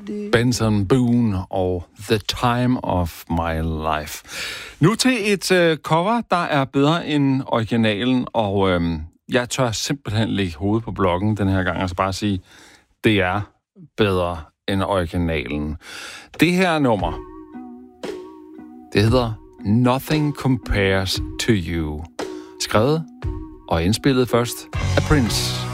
Benson Boone og The Time of My Life. Nu til et cover, der er bedre end originalen, og jeg tør simpelthen lægge hovedet på blokken den her gang, og så bare sige, det er bedre end originalen. Det her nummer, det hedder Nothing Compares to You. Skrevet og indspillet først af Prince.